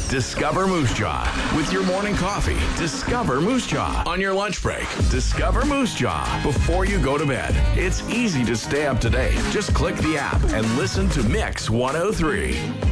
Discover Moose Jaw. With your morning coffee, discover Moose Jaw. On your lunch break, discover Moose Jaw. Before you go to bed, it's easy to stay up to date. Just click the app and listen to Mix 103.